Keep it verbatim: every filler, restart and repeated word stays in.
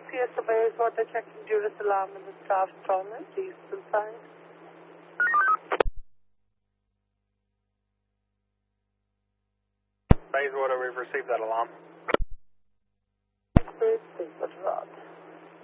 Fiesta Bayswater checking Judas alarm in the staff toilet. Please inside. Bayswater, we've received that alarm. Bayswater, Rod.